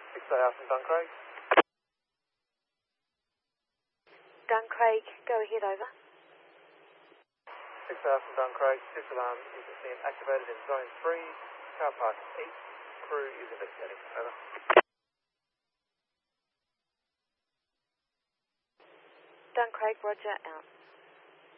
6AR from Duncraig. Duncraig, go ahead, over. 6AR from Duncraig. Six alarm is being activated in zone 3. Car park east. Crew is investigating. Over. Duncraig, roger, out.